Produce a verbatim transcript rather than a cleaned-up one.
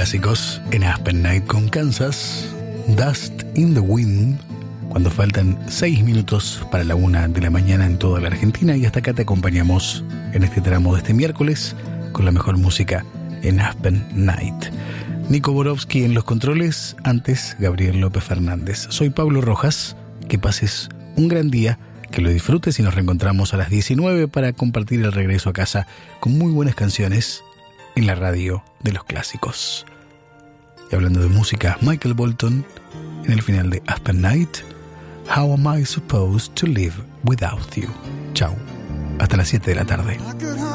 clásicos en Aspen Night con Kansas, Dust in the Wind, cuando faltan seis minutos para la una de la mañana en toda la Argentina. Y hasta acá te acompañamos en este tramo de este miércoles con la mejor música en Aspen Night. Nico Borowski en los controles, antes Gabriel López Fernández. Soy Pablo Rojas, que pases un gran día, que lo disfrutes y nos reencontramos a las diecinueve para compartir el regreso a casa con muy buenas canciones en la radio de los clásicos. Y hablando de música, Michael Bolton en el final de Aspen Night, How Am I Supposed to Live Without You? Chau, hasta las siete de la tarde.